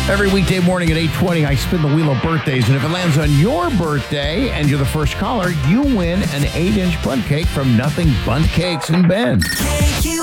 Every weekday morning at 8:20, I spin the wheel of birthdays, and if it lands on your birthday and you're the first caller, you win an 8-inch bundt cake from Nothing Bundt Cakes in Bend.